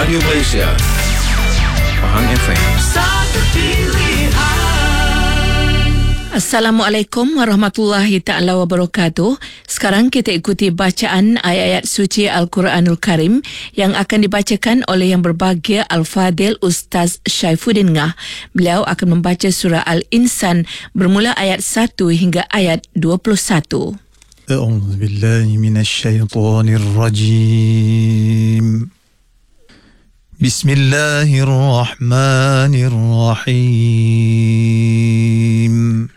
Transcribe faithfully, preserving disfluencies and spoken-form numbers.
Radio Malaysia, Pahang F M. Satu pilihan. Assalamualaikum warahmatullahi ta'ala wabarakatuh. Sekarang kita ikuti bacaan ayat-ayat suci Al-Quranul Karim yang akan dibacakan oleh yang berbahagia Al-Fadil Ustaz Syaifuddin Ngah. Beliau akan membaca surah Al-Insan bermula ayat satu hingga ayat dua puluh satu. أعوذ بالله من الشيطان الرجيم بسم الله الرحمن الرحيم